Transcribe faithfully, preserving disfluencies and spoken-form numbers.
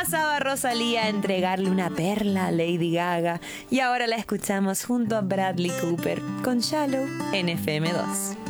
pasaba Rosalía a entregarle una perla a Lady Gaga y ahora la escuchamos junto a Bradley Cooper con Shallow en F M dos.